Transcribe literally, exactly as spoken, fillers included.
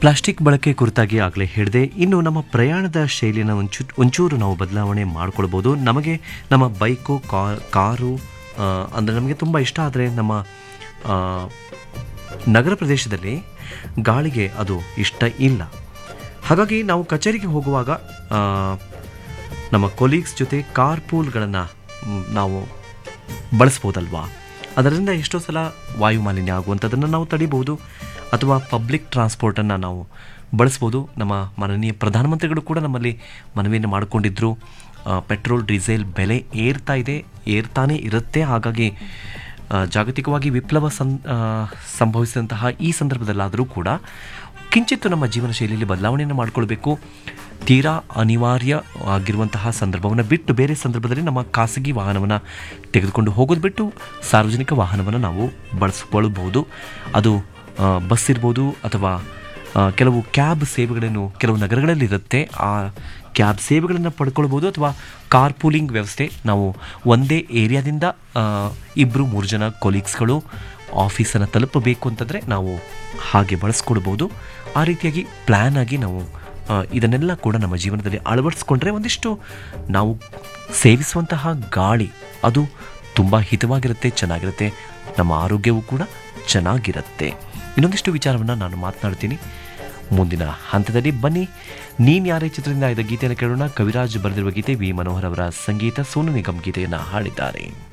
Plastic ಬಳಕೆ ಕುರಿತಾಗಿ ಆಗಲೇ ಹೇಳಿದೆ. ಇನ್ನು ನಮ್ಮ ಪ್ರಯಾಣದ ಶೈಲಿಯನ್ನು ಒಂಚೂ ಒಂಚೂರು ನಾವು ಬದಲಾವಣೆ ಮಾಡ್ಕೊಳ್ಬೋದು. ನಮಗೆ ನಮ್ಮ ಬೈಕು ಕಾರು ಅಂದರೆ ನಮಗೆ ತುಂಬ ಇಷ್ಟ, ಆದರೆ ನಮ್ಮ ನಗರ ಪ್ರದೇಶದಲ್ಲಿ ಗಾಳಿಗೆ ಅದು ಇಷ್ಟ ಇಲ್ಲ. ಹಾಗಾಗಿ ನಾವು ಕಚೇರಿಗೆ ಹೋಗುವಾಗ ನಮ್ಮ ಕೊಲೀಗ್ಸ್ ಜೊತೆ ಕಾರ್ ಪೂಲ್ಗಳನ್ನು ನಾವು ಬಳಸ್ಬೋದಲ್ವಾ. ಅದರಿಂದ ಎಷ್ಟೋ ಸಲ ವಾಯು ಮಾಲಿನ್ಯ ಆಗುವಂಥದ್ದನ್ನು ನಾವು ತಡಿಬೋದು. ಅಥವಾ ಪಬ್ಲಿಕ್ ಟ್ರಾನ್ಸ್ಪೋರ್ಟನ್ನು ನಾವು ಬಳಸ್ಬೋದು. ನಮ್ಮ ಮಾನನೀಯ ಪ್ರಧಾನಮಂತ್ರಿಗಳು ಕೂಡ ನಮ್ಮಲ್ಲಿ ಮನವಿಯನ್ನು ಮಾಡಿಕೊಂಡಿದ್ದರು. ಪೆಟ್ರೋಲ್ ಡೀಸೆಲ್ ಬೆಲೆ ಏರ್ತಾ ಇದೆ, ಏರ್ತಾನೇ ಇರುತ್ತೆ. ಹಾಗಾಗಿ ಜಾಗತಿಕವಾಗಿ ವಿಪ್ಲವ ಸಂ ಸಂಭವಿಸಿದಂತಹ ಈ ಸಂದರ್ಭದಲ್ಲಾದರೂ ಕೂಡ ಕಿಂಚಿತ್ತು ನಮ್ಮ ಜೀವನ ಶೈಲಿಯಲ್ಲಿ ಬದಲಾವಣೆಯನ್ನು ಮಾಡಿಕೊಳ್ಬೇಕು. ತೀರಾ ಅನಿವಾರ್ಯ ಆಗಿರುವಂತಹ ಸಂದರ್ಭವನ್ನು ಬಿಟ್ಟು ಬೇರೆ ಸಂದರ್ಭದಲ್ಲಿ ನಮ್ಮ ಖಾಸಗಿ ವಾಹನವನ್ನು ತೆಗೆದುಕೊಂಡು ಹೋಗೋದು ಬಿಟ್ಟು ಸಾರ್ವಜನಿಕ ವಾಹನವನ್ನು ನಾವು ಬಳಸ್ಕೊಳ್ಬಹುದು. ಅದು ಬಸ್ ಇರ್ಬೋದು ಅಥವಾ ಕೆಲವು ಕ್ಯಾಬ್ ಸೇವೆಗಳನ್ನು ಕೆಲವು ನಗರಗಳಲ್ಲಿ ಇರುತ್ತೆ. ಆ ಕ್ಯಾಬ್ ಸೇವೆಗಳನ್ನು ಪಡ್ಕೊಳ್ಬೋದು. ಅಥವಾ ಕಾರ್ ಪೂಲಿಂಗ್ ವ್ಯವಸ್ಥೆ, ನಾವು ಒಂದೇ ಏರಿಯಾದಿಂದ ಇಬ್ಬರು ಮೂರು ಜನ ಕೊಲೀಗ್ಸ್ಗಳು ಆಫೀಸನ್ನು ತಲುಪಬೇಕು ಅಂತಂದರೆ ನಾವು ಹಾಗೆ ಬಳಸ್ಕೊಳ್ಬೋದು. ಆ ರೀತಿಯಾಗಿ ಪ್ಲ್ಯಾನ್ ಆಗಿ ನಾವು ಇದನ್ನೆಲ್ಲ ಕೂಡ ನಮ್ಮ ಜೀವನದಲ್ಲಿ ಅಳವಡಿಸ್ಕೊಂಡ್ರೆ ಒಂದಿಷ್ಟು ನಾವು ಸೇವಿಸುವಂತಹ ಗಾಳಿ ಅದು ತುಂಬ ಹಿತವಾಗಿರುತ್ತೆ, ಚೆನ್ನಾಗಿರುತ್ತೆ. ನಮ್ಮ ಆರೋಗ್ಯವೂ ಕೂಡ ಚೆನ್ನಾಗಿರುತ್ತೆ. ಇನ್ನೊಂದಿಷ್ಟು ವಿಚಾರವನ್ನು ನಾನು ಮಾತನಾಡ್ತೀನಿ ಮುಂದಿನ ಹಂತದಲ್ಲಿ. ಬನ್ನಿ, ನೀನು ಯಾರೇ ಚಿತ್ರದಿಂದ ಆಯ್ದ ಗೀತೆಯನ್ನು ಕೇಳೋಣ. ಕವಿರಾಜ್ ಬರೆದಿರುವ ಗೀತೆ, ವಿ ಮನೋಹರ್ ಅವರ ಸಂಗೀತ, ಸೋನು ನಿಗಮ್ ಗೀತೆಯನ್ನು ಹಾಡಿದ್ದಾರೆ.